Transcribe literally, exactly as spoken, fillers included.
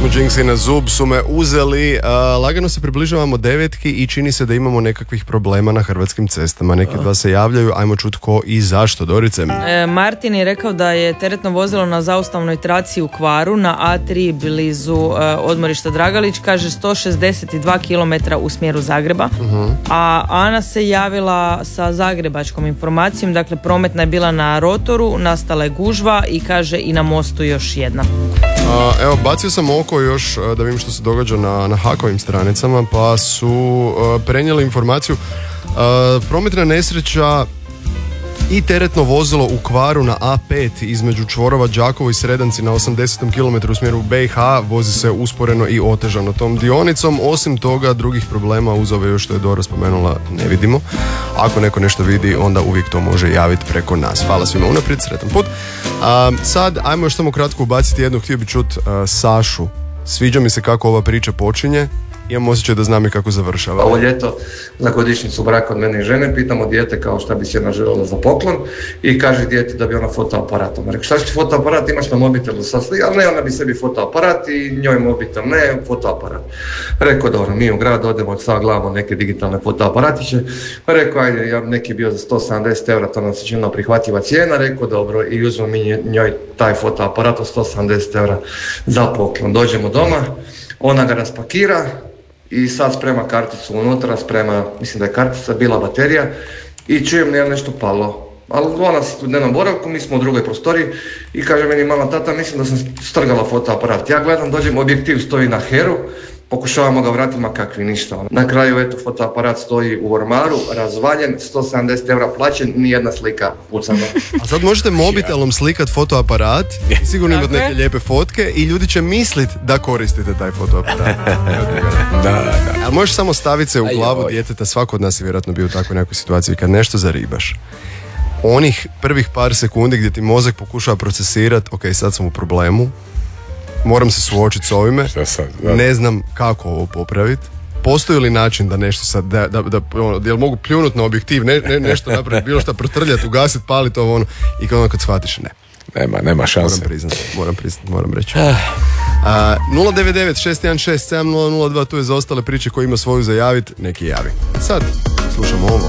Pesmu Jinxi na zub su me uzeli. Uh, lagano se približavamo devetki i čini se da imamo nekakvih problema na hrvatskim cestama. Neki dva se javljaju, ajmo čut ko i zašto. Dorice. E, Martin je rekao da je teretno vozilo na zaustavnoj traci u Kvaru na A tri blizu e, odmorišta Dragalić, kaže sto šezdeset dva kilometra u smjeru Zagreba. Uh-huh. A Ana se javila sa zagrebačkom informacijom, dakle prometna je bila na rotoru, nastala je gužva i kaže i na mostu još jedna. A, evo, bacio sam oko još da vidim što se događa na, na Hakovim stranicama, pa su uh, prenijeli informaciju. Uh, prometna nesreća i teretno vozilo u Kvaru na A pet između čvorova Đakovo i Sredanci na osamdesetom kilometru u smjeru B i H vozi se usporeno i otežano tom dionicom. Osim toga, drugih problema uz ove još što je Dora spomenula ne vidimo. Ako neko nešto vidi, onda uvijek to može javiti preko nas. Hvala svima unaprijed, sretan put. A, sad, ajmo još samo kratko ubaciti jednu, htio bi čut uh, Sašu. Sviđa mi se kako ova priča počinje. Imam osjećaj da znam i kako završava. Ovo ljeto za godišnjicu braka od mene i žene pitamo dijete kao šta bi se jedna željela za poklon i kaže dijete da bi ona fotoaparatom. Rekao, šta će fotoaparat, imaš na mobitelu sa slika, ali ne, ona bi sebi fotoaparat i njoj mobitel, ne, fotoaparat. Rekao, dobro, mi u grad odemo sad gledamo neke digitalne fotoaparatiće. Rekao, ajde, ja neki bio za sto sedamdeset eura, to nam se činila prihvatljiva cijena. Rekao, dobro, i uzmemo mi njoj taj fotoaparat od sto sedamdeset eura za poklon. Dođemo doma, ona ga raspakira i sad sprema karticu unutra, sprema, mislim da je kartica bila baterija i čujem da je nešto palo. Ali ona u dnevnom boravku, mi smo u drugoj prostoriji i kaže meni mama, tata, mislim da sam strgala fotoaparat. Ja gledam, dođem, objektiv stoji na heru, pokušavamo ga vratiti, ma kakvi ništa. Na kraju, eto, fotoaparat stoji u ormaru, razvaljen, sto sedamdeset eura plaćen, nijedna slika pucana. A sad možete mobitelom slikat fotoaparat, sigurno imate neke lijepe fotke i ljudi će mislit da koristite taj fotoaparat. Da, da. Ali možeš samo staviti se u glavu djeteta, svako od nas je vjerojatno bio u takvoj nekoj situaciji, kad nešto zaribaš. Onih prvih par sekundi gdje ti mozak pokušava procesirati, ok, sad sam u problemu, moram se suočiti s ovime, sad, da. Ne znam kako ovo popraviti. Postoji li način da nešto sad, da, da, da ono, jel mogu pljunuti na objektiv, ne, ne, nešto napraviti, bilo što protrljati, ugasiti, paliti ovo ono, i kad ono kad shvatiš, ne. Nema, nema šanse. Moram priznati, moram priznati, moram reći. Uh, nula devet devet šest jedan šest sedam nula nula dva, tu je za ostale priče koji ima svoju za javit, neki javi. Sad, slušamo ovo.